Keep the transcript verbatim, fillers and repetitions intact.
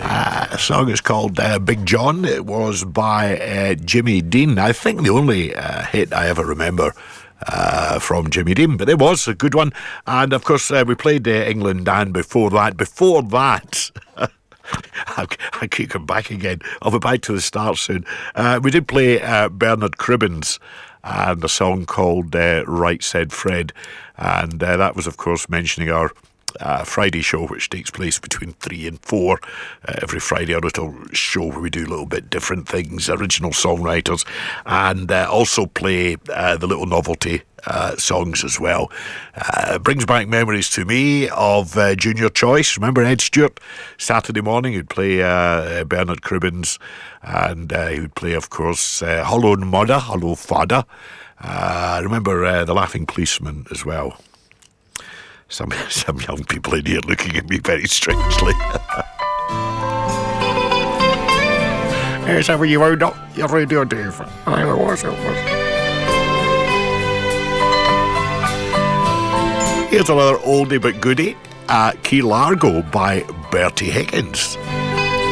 Uh, the song is called uh, Big John. It was by uh, Jimmy Dean. I think the only uh, hit I ever remember uh, from Jimmy Dean, but it was a good one. And of course, uh, we played uh, England Dan before that. Before that, I, I keep coming back again. I'll be back to the start soon. Uh, we did play uh, Bernard Cribbins and a song called uh, Right Said Fred. And uh, that was, of course, mentioning our Uh, Friday show, which takes place between three and four uh, every Friday. A little show where we do a little bit different things, original songwriters, and uh, also play uh, the little novelty uh, songs as well. Uh, brings back memories to me of uh, Junior Choice. Remember Ed Stewart? Saturday morning he'd play uh, Bernard Cribbins, and uh, he would play, of course, uh, Hello Mudder, Hello Fada. Uh, I remember uh, The Laughing Policeman as well. Some some young people in here looking at me very strangely. Is that what you wound up your radio, Dave? I was, it was. Here's another oldie but goodie, uh, Key Largo by Bertie Higgins.